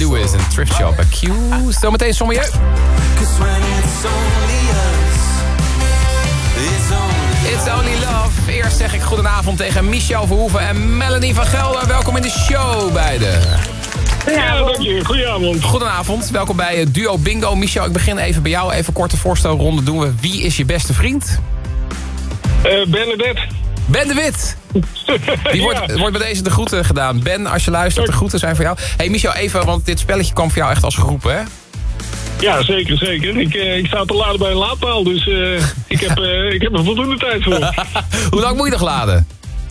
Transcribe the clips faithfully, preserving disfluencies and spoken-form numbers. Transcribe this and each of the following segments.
Lewis en Thrift Shop bij Q. Zometeen Sommelier. It's only love. Eerst zeg ik goedenavond tegen Michel Verhoeven en Melanie van Gelder. Welkom in de show, beiden. Ja, dank je. Goedenavond. Goedenavond, welkom bij Duo Bingo. Michel, ik begin even bij jou. Even een korte voorstelronde doen we. Wie is je beste vriend? Uh, Bernadette. Ben de Wit. Die wordt, ja. wordt bij deze de groeten gedaan. Ben, als je luistert, de groeten zijn voor jou. Hey Michel, even, want dit spelletje kwam voor jou echt als geroep, hè? Ja, zeker, zeker. Ik, uh, ik sta te laden bij een laadpaal, dus uh, ik, heb, uh, ik heb er voldoende tijd voor. Hoe lang moet je nog laden?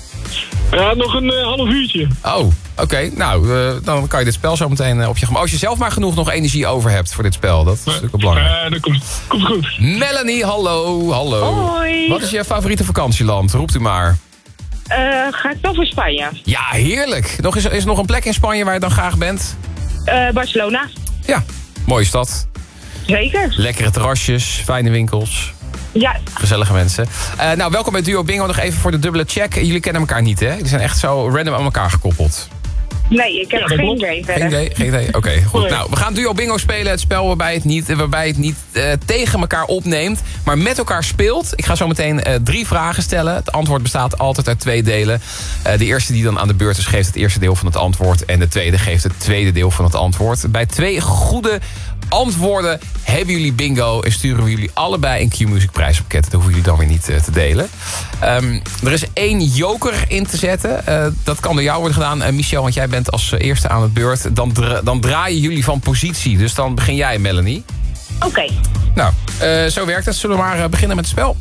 Ja, nog een uh, half uurtje. Oh, oké. Okay. Nou, uh, dan kan je dit spel zo meteen uh, op je gemak. Als je zelf maar genoeg nog energie over hebt voor dit spel. Dat is natuurlijk wel belangrijk. Uh, dat komt, komt goed. Melanie, hallo. Hallo. Hoi. Wat is je favoriete vakantieland? Roept u maar. Uh, ga ik toch voor Spanje? Ja, heerlijk. Nog, is, is er nog een plek in Spanje waar je dan graag bent? Uh, Barcelona. Ja, mooie stad. Zeker. Lekkere terrasjes, fijne winkels. Ja. Gezellige mensen. Uh, nou, welkom bij Duo Bingo. Nog even voor de dubbele check. Jullie kennen elkaar niet, hè? Jullie zijn echt zo random aan elkaar gekoppeld. Nee, ik heb ja, geen idee verder. Geen idee? Geen idee? Oké, okay, goed. Nee. Nou, we gaan Duo Bingo spelen. Het spel waarbij het niet, waarbij het niet uh, tegen elkaar opneemt, maar met elkaar speelt. Ik ga zo meteen uh, drie vragen stellen. Het antwoord bestaat altijd uit twee delen. Uh, de eerste die dan aan de beurt is, geeft het eerste deel van het antwoord. En de tweede geeft het tweede deel van het antwoord. Bij twee goede antwoorden hebben jullie bingo en sturen we jullie allebei een Q-Music prijspakket. Dat hoeven jullie dan weer niet uh, te delen. Um, er is één joker in te zetten. Uh, dat kan door jou worden gedaan, uh, Michel, want jij bent als uh, eerste aan het beurt. Dan, dra- dan draaien jullie van positie. Dus dan begin jij, Melanie. Oké. Okay. Nou, uh, zo werkt het. Zullen we maar uh, beginnen met het spel?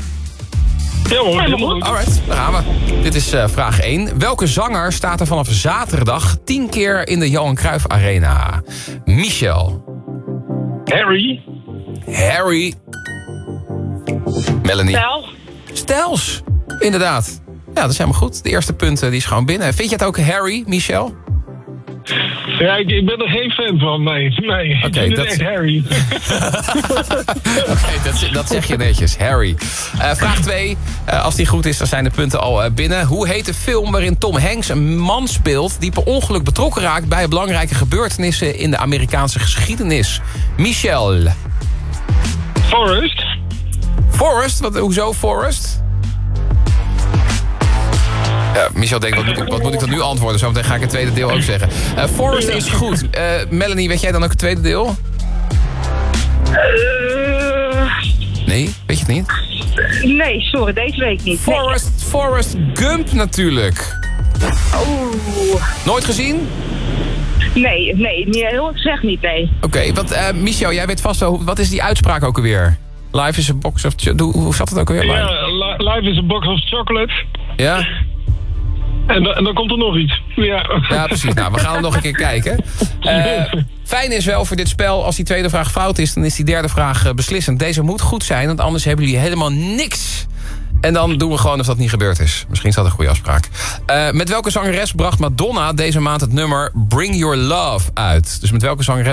Ja hoor, helemaal goed. Alright, daar gaan we. Dit is uh, vraag één. Welke zanger staat er vanaf zaterdag tien keer in de Johan Cruijff Arena? Michel. Harry. Harry. Melanie. Stel. Stels. Inderdaad. Ja, dat is helemaal goed. De eerste punt uh, die is gewoon binnen. Vind je het ook Harry, Michel? Ja, ik, ik ben er geen fan van, nee. Nee, okay, ik vind dat... het echt Harry. Oké, okay, dat, dat zeg je netjes, Harry. Uh, vraag twee. Uh, als die goed is, dan zijn de punten al uh, binnen. Hoe heet de film waarin Tom Hanks een man speelt die per ongeluk betrokken raakt bij belangrijke gebeurtenissen in de Amerikaanse geschiedenis? Michel. Forrest. Forrest? Wat, hoezo Forrest? Ja, Michel denkt, wat moet, ik, wat moet ik dan nu antwoorden? Zometeen ga ik het tweede deel ook zeggen. Uh, Forrest is goed. Uh, Melanie, weet jij dan ook het tweede deel? Uh... Nee, weet je het niet? Nee, sorry, deze week niet. Forrest, nee. Forrest Gump natuurlijk. Oh. Nooit gezien? Nee, nee, heel gezegd niet, nee. Oké, okay, want uh, Michel, jij weet vast wel, wat is die uitspraak ook alweer? Life is a box of... Hoe, hoe zat het ook alweer? Ja, life is a box of chocolate. Ja? En, da- en dan komt er nog iets. Ja, ja precies. Nou, we gaan hem nog een keer kijken. Uh, fijn is wel voor dit spel, als die tweede vraag fout is, dan is die derde vraag uh, beslissend. Deze moet goed zijn, want anders hebben jullie helemaal niks. En dan doen we gewoon of dat niet gebeurd is. Misschien is dat een goede afspraak. Uh, met welke zangeres bracht Madonna deze maand het nummer Bring Your Love uit? Dus met welke zangeres